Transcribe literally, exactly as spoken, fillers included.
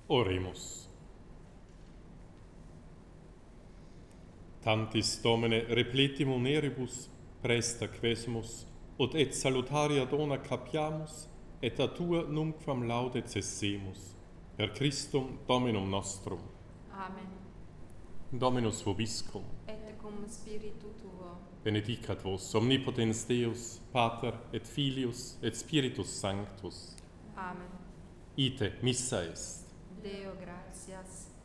Oremus. Tantis Domine repletim uneribus, presta quesumus, ut et salutaria dona capiamus, et a tua nunquam laude cessemus. Per Christum Dominum nostrum. Amen. Dominus vobiscum. Et cum spiritu tuo. Benedicat vos omnipotens Deus, Pater et Filius et Spiritus Sanctus. Amen. Ite missa est. Deo gratias.